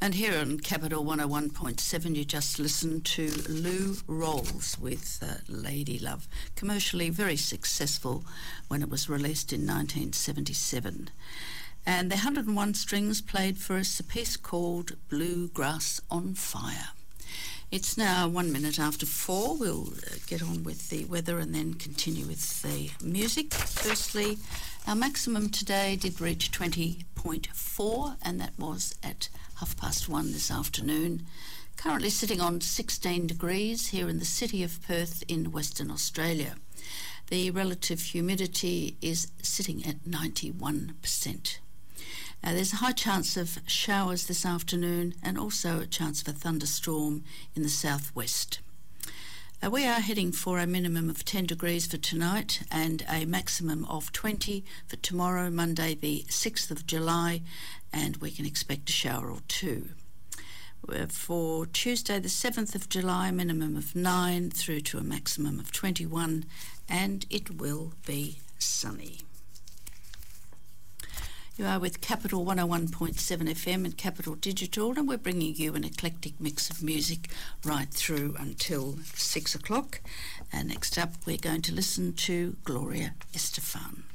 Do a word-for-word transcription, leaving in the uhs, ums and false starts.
And here on Capital one oh one point seven, you just listened to Lou Rawls with uh, Lady Love, commercially very successful when it was released in nineteen seventy-seven. And the one hundred and one Strings played for us a piece called Bluegrass on Fire. It's now one minute after four. We'll uh, get on with the weather and then continue with the music. Firstly, our maximum today did reach twenty point four, and that was at half past one this afternoon. Currently sitting on sixteen degrees here in the city of Perth in Western Australia. The relative humidity is sitting at ninety-one percent. Uh, there's a high chance of showers this afternoon and also a chance of a thunderstorm in the southwest. Uh, we are heading for a minimum of ten degrees for tonight and a maximum of twenty for tomorrow, Monday the sixth of July, and we can expect a shower or two. Uh, for Tuesday the seventh of July, minimum of nine through to a maximum of twenty-one, and it will be sunny. You are with Capital one oh one point seven F M and Capital Digital, and we're bringing you an eclectic mix of music right through until six o'clock. And next up, we're going to listen to Gloria Estefan.